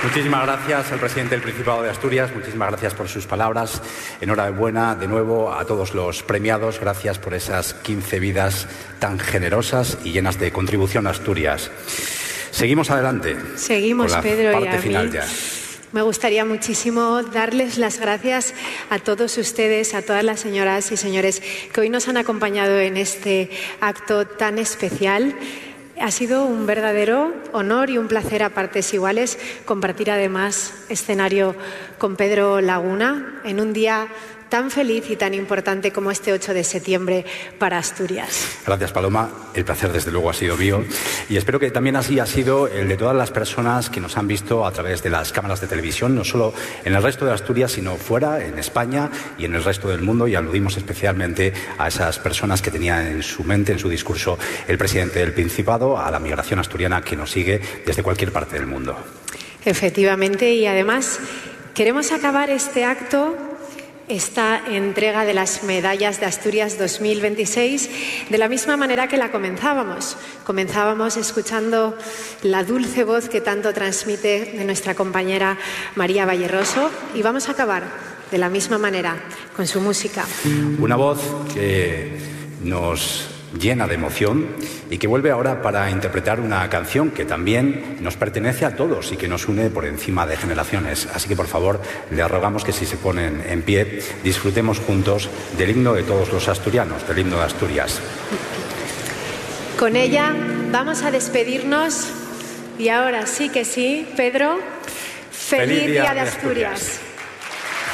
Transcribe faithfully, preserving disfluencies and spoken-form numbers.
Muchísimas gracias al presidente del Principado de Asturias, muchísimas gracias por sus palabras. Enhorabuena de nuevo a todos los premiados, gracias por esas quince vidas tan generosas y llenas de contribución a Asturias. Seguimos adelante. Seguimos, con la Pedro, parte y a final mí ya. me gustaría muchísimo darles las gracias a todos ustedes, a todas las señoras y señores que hoy nos han acompañado en este acto tan especial. Ha sido un verdadero honor y un placer a partes iguales compartir además escenario con Pedro Laguna en un día tan feliz y tan importante como este ocho de septiembre para Asturias. Gracias, Paloma. El placer, desde luego, ha sido mío. Y espero que también así ha sido el de todas las personas que nos han visto a través de las cámaras de televisión, no solo en el resto de Asturias, sino fuera, en España y en el resto del mundo. Y aludimos especialmente a esas personas que tenían en su mente, en su discurso, el presidente del Principado, a la migración asturiana que nos sigue desde cualquier parte del mundo. Efectivamente, y además queremos acabar este acto, esta entrega de las medallas de Asturias dos mil veintiséis, de la misma manera que la comenzábamos. Comenzábamos escuchando la dulce voz que tanto transmite de nuestra compañera María Valleroso y vamos a acabar de la misma manera con su música. Una voz que nos llena de emoción y que vuelve ahora para interpretar una canción que también nos pertenece a todos y que nos une por encima de generaciones. Así que, por favor, les rogamos que si se ponen en pie, disfrutemos juntos del himno de todos los asturianos, del himno de Asturias. Con ella vamos a despedirnos y ahora sí que sí, Pedro, feliz, feliz día, día de Asturias. Asturias.